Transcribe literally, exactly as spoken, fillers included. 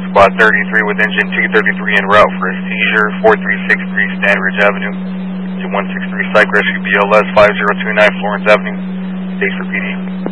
Squad thirty-three with engine two thirty-three en route for a seizure, four three six three Stanridge Avenue. Engine one six three Psych Rescue B L S five zero two nine Florence Avenue. Dates for P D.